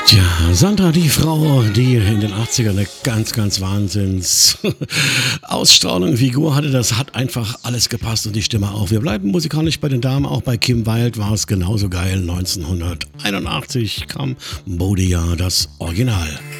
Tja, Sandra, die Frau, die in den 80ern eine ganz Wahnsinns Ausstrahlung, Figur hatte, das hat einfach alles gepasst und die Stimme auch. Wir bleiben musikalisch bei den Damen, auch bei Kim Wilde war es genauso geil. 1981 kam Bodija, das Original.